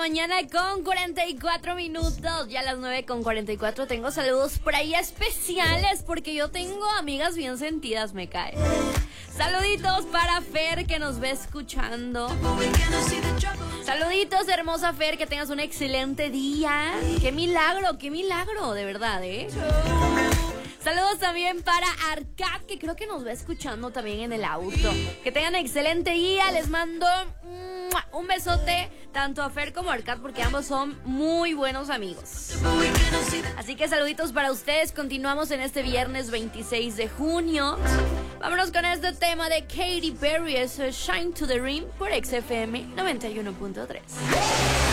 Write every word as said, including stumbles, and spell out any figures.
mañana con cuarenta y cuatro minutos. Ya a las nueve con cuarenta y cuatro tengo saludos por ahí especiales porque yo tengo amigas bien sentidas, me cae. Saluditos para Fer que nos ve escuchando. Saluditos, hermosa Fer, que tengas un excelente día. Qué milagro, qué milagro, de verdad, ¿eh? Saludos también para Arcad, que creo que nos va escuchando también en el auto. Que tengan excelente día, les mando un besote tanto a Fer como a Arcad porque ambos son muy buenos amigos. Así que saluditos para ustedes, continuamos en este viernes veintiséis de junio. Vámonos con este tema de Katy Perry, es Shine to the Rim por X F M noventa y uno punto tres.